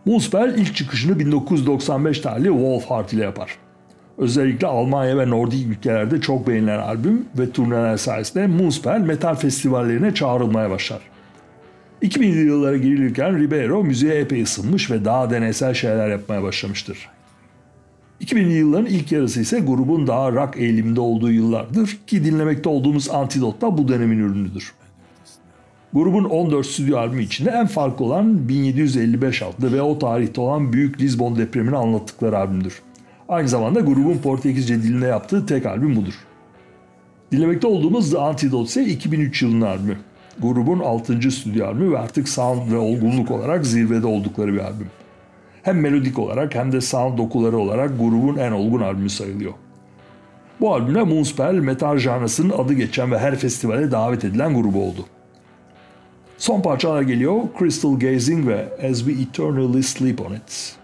Municipal ilk çıkışını 1995 tarihli Wolfheart ile yapar. Özellikle Almanya ve Nordik ülkelerde çok beğenilen albüm ve turneler sayesinde Municipal metal festivallerine çağrılmaya başlar. 2000'li yıllara girilirken Ribeiro müziğe epey ısınmış ve daha deneysel şeyler yapmaya başlamıştır. 2000'li yılların ilk yarısı ise grubun daha rock eğiliminde olduğu yıllardır ki dinlemekte olduğumuz Antidote da bu dönemin ürünüdür. Grubun 14 stüdyo albümü içinde en farklı olan 1755 adlı ve o tarihte olan Büyük Lizbon depremini anlattıkları albümdür. Aynı zamanda grubun Portekizce dilinde yaptığı tek albüm budur. Dinlemekte olduğumuz The Antidote ise 2003 yılının albümü. Grubun 6. stüdyo albümü ve artık sound ve olgunluk olarak zirvede oldukları bir albüm. Hem melodik olarak hem de sound dokuları olarak grubun en olgun albümü sayılıyor. Bu albümle Municipal metal janrasının adı geçen ve her festivale davet edilen grubu oldu. Son parçalar geliyor. Crystal Gazing ve As We Eternally Sleep On It.